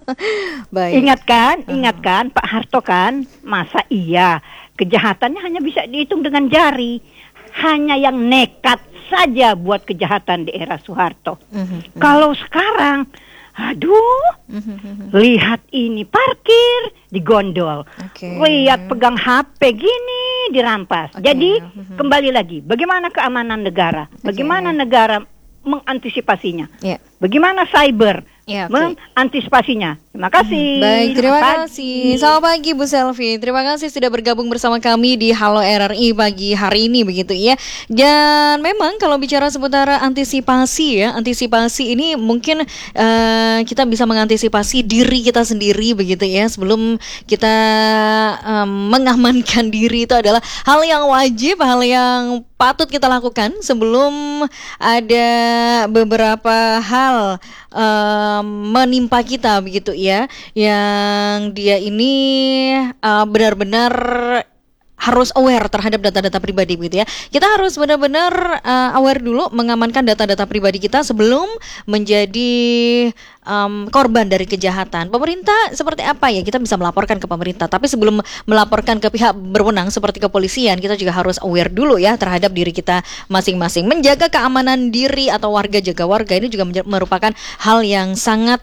Baik. Ingat kan Pak Harto kan, masa iya kejahatannya hanya bisa dihitung dengan jari. Hanya yang nekat saja buat kejahatan di era Soeharto. Kalau sekarang, aduh, lihat ini parkir digondol, lihat pegang HP gini dirampas. Jadi kembali lagi, bagaimana keamanan negara? Bagaimana negara mengantisipasinya? Bagaimana cyber mengantisipasinya? Terima kasih. Baik, terima kasih. Selamat pagi Bu Selvi. Terima kasih sudah bergabung bersama kami di Halo RRI pagi hari ini begitu ya. Dan memang kalau bicara seputar antisipasi ya, antisipasi ini mungkin kita bisa mengantisipasi diri kita sendiri begitu ya. Sebelum kita mengamankan diri, itu adalah hal yang wajib, hal yang patut kita lakukan sebelum ada beberapa hal menimpa kita begitu ya, yang dia ini benar-benar harus aware terhadap data-data pribadi begitu ya. Kita harus benar-benar aware dulu mengamankan data-data pribadi kita sebelum menjadi korban dari kejahatan. Pemerintah seperti apa ya? Kita bisa melaporkan ke pemerintah, tapi sebelum melaporkan ke pihak berwenang seperti kepolisian, kita juga harus aware dulu ya terhadap diri kita masing-masing. Menjaga keamanan diri atau warga jaga warga ini juga merupakan hal yang sangat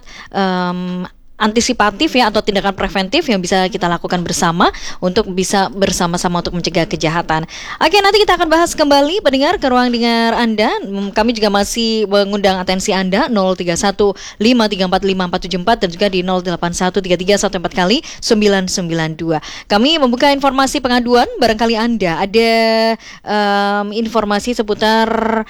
antisipatif ya, atau tindakan preventif yang bisa kita lakukan bersama untuk bisa bersama-sama untuk mencegah kejahatan. Oke, nanti kita akan bahas kembali pendengar ke ruang dengar Anda. Kami juga masih mengundang atensi Anda 0315345474 dan juga di 08133114 kali 992. Kami membuka informasi pengaduan, barangkali Anda ada informasi seputar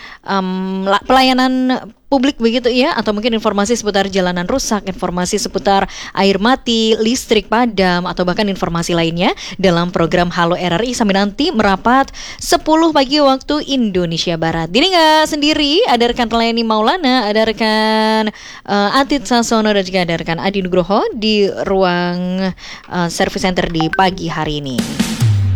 pelayanan publik begitu ya, atau mungkin informasi seputar jalanan rusak, informasi seputar air mati, listrik padam, atau bahkan informasi lainnya dalam program Halo RRI sampai nanti merapat 10 pagi waktu Indonesia Barat. Jadi nggak sendiri, ada rekan Layani Maulana, ada rekan Atit Sasono, dan juga ada rekan Adi Nugroho di ruang service center di pagi hari ini.